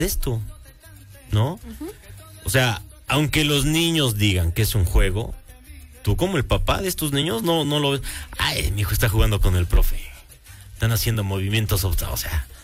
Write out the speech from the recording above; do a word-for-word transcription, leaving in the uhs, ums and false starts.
esto, ¿no? Uh-huh. O sea, aunque los niños digan que es un juego, tú como el papá de estos niños no, no lo ves. Ay, mi hijo está jugando con el profe. Están haciendo movimientos, o sea,